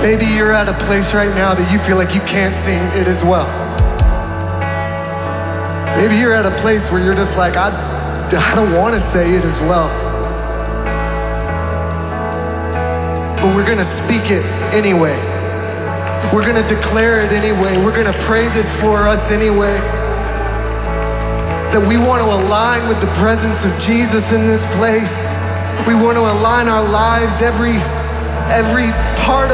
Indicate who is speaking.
Speaker 1: Maybe you're at a place right now that you feel like you can't sing it as well. Maybe you're at a place where you're just like, I don't want to say it as well. But we're gonna speak it anyway. We're gonna declare it anyway. We're gonna pray this for us anyway. That we want to align with the presence of Jesus in this place. We want to align our lives, every part of